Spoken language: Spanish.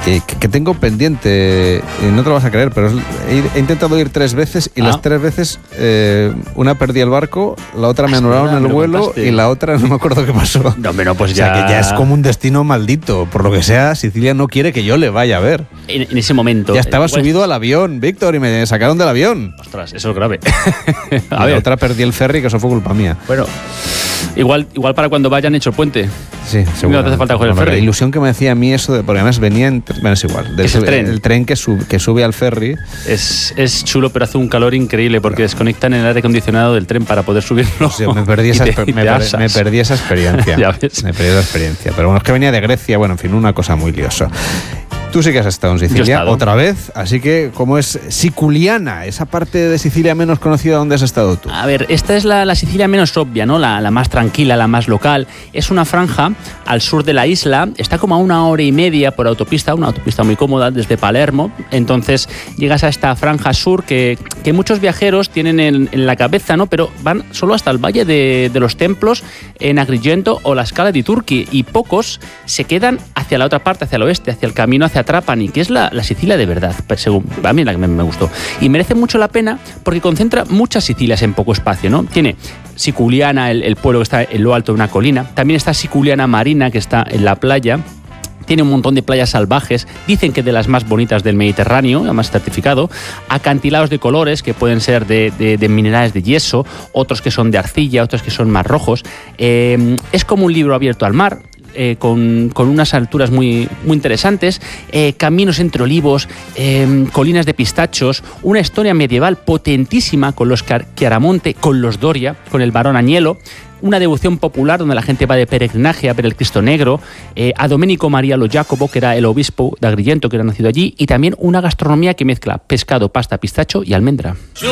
que tengo pendiente, no te lo vas a creer, pero he intentado ir 3 veces y las 3 veces una perdí el barco, la otra me anularon el vuelo y la otra no me acuerdo qué pasó. No, pero pues ya... O sea, que ya es como un destino maldito. Por lo que sea, Sicilia no quiere que yo le vaya a ver. En ese momento... Ya estaba subido al avión, Víctor, y me sacaron del avión. Ostras, eso es grave. A ver, la otra perdí el ferry, que eso fue culpa mía. Bueno, igual para cuando vayan hecho el puente. Sí, seguro. No te hace falta coger el ferry. La ilusión que me decía a mí eso, porque además venía bueno, es igual. Es el tren. El tren que sube al ferry. Es chulo, pero hace un calor increíble porque desconectan el aire acondicionado del tren para poder subirlo. O sea, me perdí esa experiencia. Ya ves. Me perdí esa experiencia. Pero bueno, es que venía de Grecia, bueno, en fin, una cosa muy liosa. Tú sí que has estado en Sicilia otra vez, así que ¿cómo es Siculiana, esa parte de Sicilia menos conocida donde has estado tú? A ver, esta es la Sicilia menos obvia, ¿no? La más tranquila, la más local. Es una franja al sur de la isla, está como a 1 hora y media por autopista, una autopista muy cómoda desde Palermo. Entonces llegas a esta franja sur que muchos viajeros tienen en la cabeza, ¿no? Pero van solo hasta el Valle de los Templos, en Agrigento o la Scala di Turchi, y pocos se quedan hacia la otra parte, hacia el oeste, hacia el camino hacia Trapani, que es la Sicilia de verdad, según a mí la que me gustó. Y merece mucho la pena porque concentra muchas Sicilias en poco espacio, ¿no? Tiene Siculiana, el pueblo que está en lo alto de una colina. También está Siculiana Marina, que está en la playa. Tiene un montón de playas salvajes, dicen que de las más bonitas del Mediterráneo, además certificado, acantilados de colores que pueden ser de minerales de yeso, otros que son de arcilla, otros que son más rojos. Es como un libro abierto al mar. Con unas alturas muy, muy interesantes, caminos entre olivos, colinas de pistachos, una historia medieval potentísima con los Chiaramonte, con los Doria, con el barón Agnello, una devoción popular donde la gente va de peregrinaje a ver el Cristo Negro, a Domenico Maria Lo Jacopo, que era el obispo de Agrigento, que era nacido allí, y también una gastronomía que mezcla pescado, pasta, pistacho y almendra.